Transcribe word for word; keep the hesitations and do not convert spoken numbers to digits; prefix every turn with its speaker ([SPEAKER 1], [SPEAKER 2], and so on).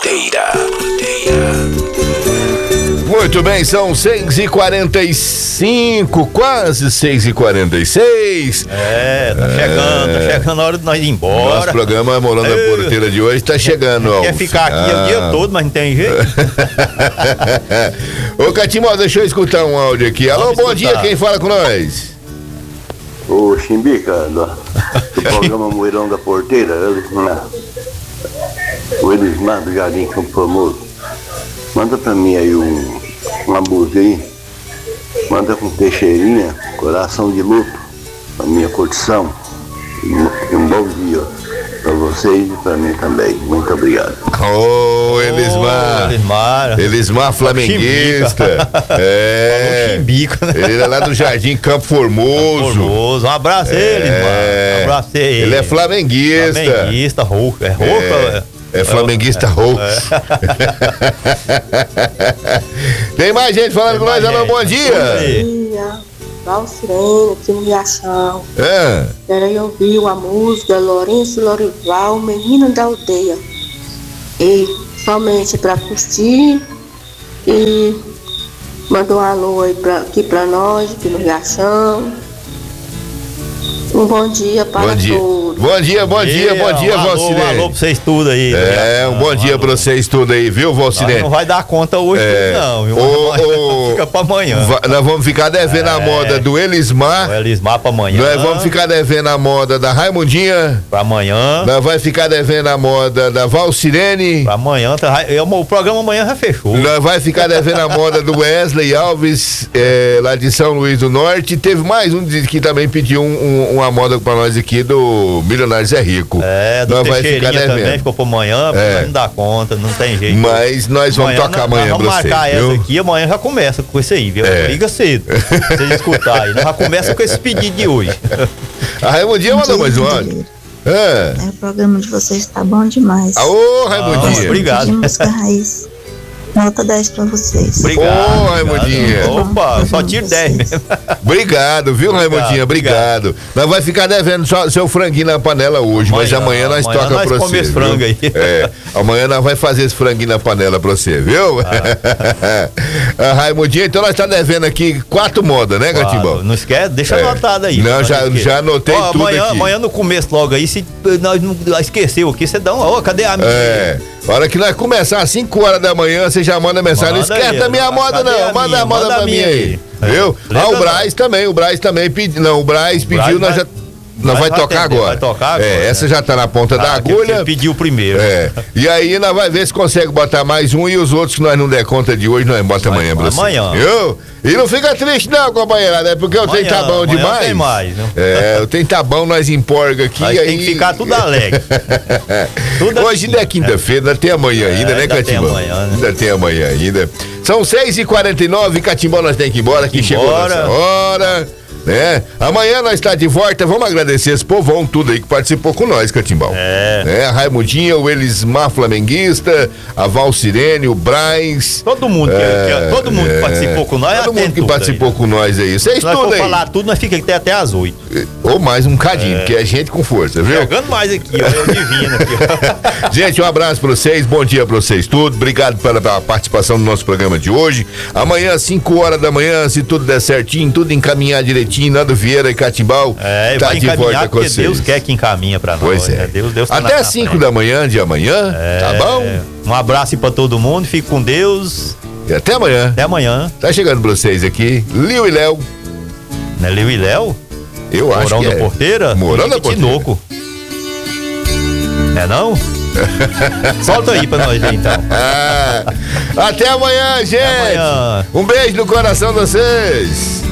[SPEAKER 1] Porteira.
[SPEAKER 2] Muito bem, são seis e quarenta e cinco, quase seis e quarenta e seis.
[SPEAKER 3] É, tá chegando, é. tá chegando a hora de nós ir embora.
[SPEAKER 2] Nosso programa Morando na Porteira de hoje tá chegando.
[SPEAKER 3] Quer ficar aqui ah. o dia todo, mas não tem jeito.
[SPEAKER 2] Ô, Catimbó, deixa eu escutar um áudio aqui. Alô, Vamos bom escutar. dia, quem fala com nós?
[SPEAKER 4] Ô, Chimbica, do, do programa Moirão da Porteira, o Elismar do Jardim Campo Famoso. Manda pra mim aí um, uma música aí. Manda com Teixeirinha, Coração de Luto, pra minha curtição. E um bom dia pra vocês e pra mim também. Muito obrigado.
[SPEAKER 2] Ô, oh, Elismar.
[SPEAKER 3] Oh, Elismar.
[SPEAKER 2] Elismar flamenguista. É.
[SPEAKER 3] Chimbica, né?
[SPEAKER 2] Ele é lá do Jardim Campo Formoso.
[SPEAKER 3] Campo Formoso. Um abraço a ele, Elismar. Um abraço a ele.
[SPEAKER 2] Ele é flamenguista.
[SPEAKER 3] Flamenguista, rouco. É rouco,
[SPEAKER 2] é. É flamenguista roxo. É. Tem mais gente falando com nós, alô, bom dia.
[SPEAKER 5] Bom dia, Valcirene, aqui no Riachão.
[SPEAKER 2] É.
[SPEAKER 5] Quero ouvir a música Lourenço Lorival, Menino da Aldeia. E somente para curtir. E mandou um alô aí pra, aqui pra nós, aqui no Riachão. Um bom dia para
[SPEAKER 2] bom dia.
[SPEAKER 5] todos.
[SPEAKER 2] Bom dia, bom dia, bom dia,
[SPEAKER 3] um
[SPEAKER 2] Valcirene.
[SPEAKER 3] Um alô pra vocês tudo aí.
[SPEAKER 2] É, um bom dia pra vocês tudo aí, viu, Valcirene?
[SPEAKER 3] Não vai dar conta hoje, é, não. Viu?
[SPEAKER 2] O, o,
[SPEAKER 3] fica pra amanhã.
[SPEAKER 2] Nós vamos ficar devendo é, a moda do Elismar.
[SPEAKER 3] O Elismar pra amanhã.
[SPEAKER 2] Nós vamos ficar devendo a moda da Raimundinha.
[SPEAKER 3] Pra amanhã.
[SPEAKER 2] Nós vamos ficar devendo a moda da Valcirene.
[SPEAKER 3] Pra amanhã. O programa amanhã já fechou.
[SPEAKER 2] Nós vamos ficar devendo a moda do Wesley Alves, é, lá de São Luís do Norte. Teve mais um que também pediu um, um, uma moda pra nós aqui do Milionário Zé Rico.
[SPEAKER 3] É, do Teixeirinha também ficou pra amanhã, é. não dá conta, não tem jeito.
[SPEAKER 2] Mas nós vamos amanhã, tocar amanhã
[SPEAKER 3] nós vamos
[SPEAKER 2] pra
[SPEAKER 3] marcar
[SPEAKER 2] você,
[SPEAKER 3] essa
[SPEAKER 2] viu?
[SPEAKER 3] aqui, amanhã já começa com isso aí, viu?
[SPEAKER 2] É.
[SPEAKER 3] Liga cedo, pra vocês escutarem aí. Nós já começa com esse pedido de hoje.
[SPEAKER 2] A Raimundinha mandou mais um áudio.
[SPEAKER 6] É. é, o programa de vocês tá bom demais.
[SPEAKER 2] Ô, Raimundinha.
[SPEAKER 3] Ah, obrigado.
[SPEAKER 6] De música raiz. Nota dez pra vocês.
[SPEAKER 2] Obrigado. Ô, Raimundinha.
[SPEAKER 3] Opa, só tiro dez mesmo.
[SPEAKER 2] Obrigado, viu, Raimundinha? Obrigado. obrigado. Nós vai ficar devendo só seu franguinho na panela hoje, amanhã, mas amanhã nós amanhã toca nós pra você. Esse frango aí. É, amanhã nós vai fazer esse franguinho na panela pra você, viu? Ah. A Raimundinha, então nós tá devendo aqui quatro modas, né, Catimbó?
[SPEAKER 3] Claro, não esquece, deixa
[SPEAKER 2] é.
[SPEAKER 3] anotado aí.
[SPEAKER 2] Não, já, já anotei Ó, tudo
[SPEAKER 3] amanhã,
[SPEAKER 2] aqui.
[SPEAKER 3] Amanhã no começo logo aí, se nós não esqueceu aqui, você dá um, ó, cadê a minha?
[SPEAKER 2] É. A hora que nós começar às cinco horas da manhã, você já manda mensagem. Manda não esquece da minha moda, não. A manda minha, a moda manda pra mim aí. É. Viu? Ah, o Braz também. O Braz também pediu. Não, o Braz pediu, nós já. Nós vai, vai tocar atender, agora.
[SPEAKER 3] Vai tocar agora.
[SPEAKER 2] É, né? Essa já tá na ponta ah, da agulha.
[SPEAKER 3] Você pediu primeiro.
[SPEAKER 2] É. E aí nós vai ver se consegue botar mais um e os outros que nós não der conta de hoje, nós bota amanhã pra você.
[SPEAKER 3] Amanhã.
[SPEAKER 2] Viu? E não fica triste não, companheirada, é porque eu tenho tá bom demais.
[SPEAKER 3] Tem mais, né?
[SPEAKER 2] É, eu tenho tá bom, nós emporga aqui.
[SPEAKER 3] Nós
[SPEAKER 2] aí...
[SPEAKER 3] tem que ficar tudo alegre.
[SPEAKER 2] tudo hoje ainda é quinta-feira, ainda tem amanhã
[SPEAKER 3] é,
[SPEAKER 2] ainda, né,
[SPEAKER 3] ainda
[SPEAKER 2] Catimbó?
[SPEAKER 3] Tem amanhã, né?
[SPEAKER 2] Ainda tem amanhã ainda. São seis e quarenta e nove, Catimbó, nós temos que ir embora, que chegou nossa hora. Né? Amanhã nós está de volta, vamos agradecer esse povão tudo aí que participou com nós, Catimbau.
[SPEAKER 3] É.
[SPEAKER 2] Né? A Raimundinha, o Elismar flamenguista, a Valcirene, o Braz.
[SPEAKER 3] Todo mundo, é, que, todo mundo é, que participou com nós.
[SPEAKER 2] Todo mundo que participou aí, né? com nós aí. Vocês tudo aí. Se
[SPEAKER 3] falar tudo, nós fica até, até às oito.
[SPEAKER 2] Ou mais um cadinho, é. porque é gente com força, viu?
[SPEAKER 3] Chegando mais aqui, ó, eu divino aqui.
[SPEAKER 2] Gente, um abraço pra vocês, bom dia pra vocês tudo. Obrigado pela, pela participação no nosso programa de hoje. Amanhã, às cinco horas da manhã, se tudo der certinho, tudo encaminhar direitinho, Nando Vieira e Catimbau,
[SPEAKER 3] é,
[SPEAKER 2] tá de volta com vocês.
[SPEAKER 3] Deus quer que encaminha pra nós.
[SPEAKER 2] Pois é.
[SPEAKER 3] Né? Deus, Deus tá
[SPEAKER 2] até cinco da manhã de amanhã, é, tá bom?
[SPEAKER 3] Um abraço pra todo mundo, fique com Deus.
[SPEAKER 2] E até amanhã.
[SPEAKER 3] Até amanhã.
[SPEAKER 2] Tá chegando pra vocês aqui, Liu e Léo.
[SPEAKER 3] Não é Liu e Léo?
[SPEAKER 2] Eu
[SPEAKER 3] Morão
[SPEAKER 2] acho que
[SPEAKER 3] da
[SPEAKER 2] é.
[SPEAKER 3] Porteira?
[SPEAKER 2] Morão da Porteira.
[SPEAKER 3] Tinoco. É não? Solta aí pra nós aí, então.
[SPEAKER 2] Até amanhã, gente.
[SPEAKER 3] Até amanhã.
[SPEAKER 2] Um beijo no coração de vocês.